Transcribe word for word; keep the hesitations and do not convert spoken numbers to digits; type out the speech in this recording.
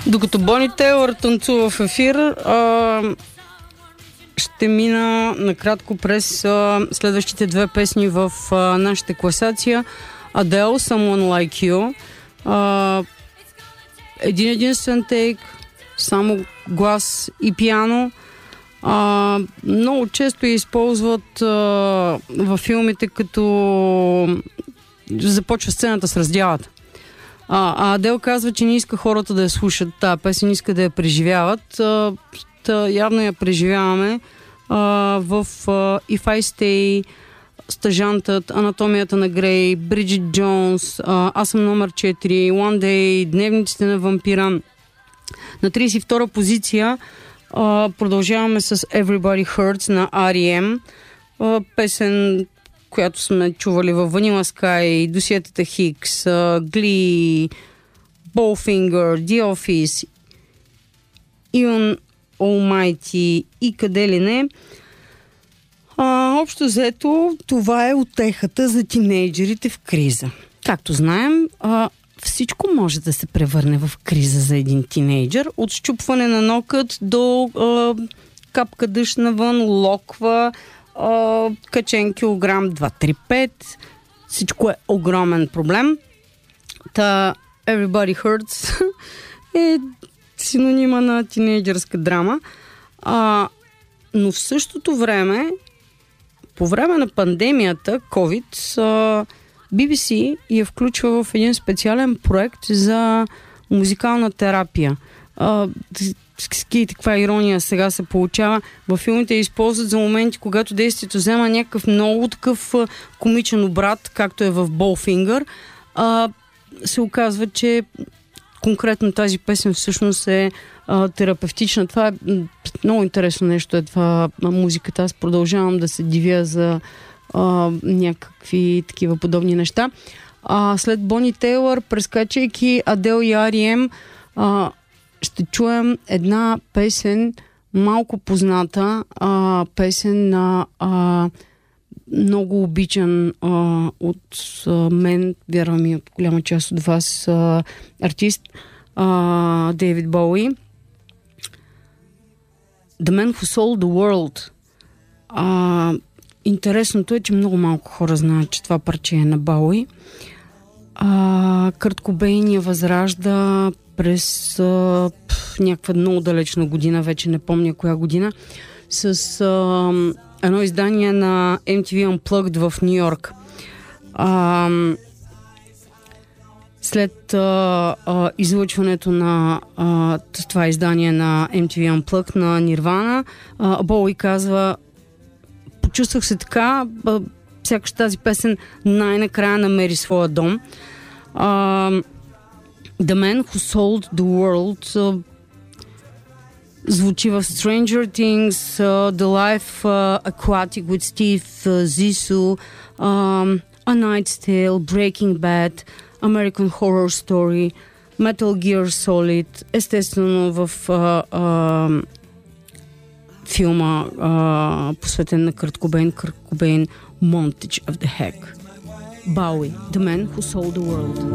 Докато Бони Тейлър танцува в ефир, а, ще мина накратко през а, следващите две песни в а, нашата класация. Adele, Someone Like You. А, един единствен тейк, само глас и пиано. А, много често я използват а, във филмите, като започва сцената с раздялата. А, а Адел казва, че не иска хората да я слушат тази песен, иска да я преживяват. А, та, явно я преживяваме а, в а, If I Stay, Стажантът, Анатомията на Грей, Бриджит Джонс, а, Аз съм номер четири, One Day, Дневниците на вампира. На тридесет и втора позиция а, продължаваме с Everybody Hurts на Ар И Ем. А, песен, която сме чували във Vanilla Sky, Досиетата Хикс, Glee, Bowfinger, The Office, Even Almighty и къде ли не. А, общо взето, това е утехата за тинейджерите в криза. Както знаем, а, всичко може да се превърне в криза за един тинейджър. От щупване на нокът до а, капка дъжд навън, локва, а, качен килограм два три пет. Всичко е огромен проблем. Та Everybody Hurts е синонима на тинейджърска драма. А, но в същото време, по време на пандемията COVID, а, Би Би Си я включва в един специален проект за музикална терапия. А, ските, каква ирония сега се получава. Във филмите я използват за моменти, когато действието взема някакъв много такъв комичен обрат, както е в Bowfinger. А, се оказва, че конкретно тази песен всъщност е а, терапевтична. Това е много интересно нещо, е това музиката. Аз продължавам да се дивя за а, някакви такива подобни неща. А, след Бони Тейлър, прескачайки Адел и Ар И Ем, а, ще чуем една песен, малко позната, а, песен на а, много обичан а, от а, мен, вярвам и от голяма част от вас, а, артист, а, Дейвид Боуи. The Man Who Sold the World. А, интересното е, че много малко хора знаят, че това парче е на Боуи. А, Кърт Кобейн я възражда през а, пъл, някаква много далечна година, вече не помня коя година, с а, едно издание на Ем Ти Ви Unplugged в Ню Йорк. А, след а, а, излъчването на а, това издание на Ем Ти Ви Unplugged на Нирвана, Боуи казва: почувствах се така, а, сякаш тази песен най-накрая намери своя дом. А, The Man Who Sold the World uh, звучи в Stranger Things, uh, The Life uh, Aquatic with Steve uh, Zissou, um, A Knight's Tale, Breaking Bad, American Horror Story, Metal Gear Solid, естествено в uh, uh, филма uh, посветен на Кърт Кобейн, Кърт Кобейн, Montage of the Heck. Bowie, The Man Who Sold the World.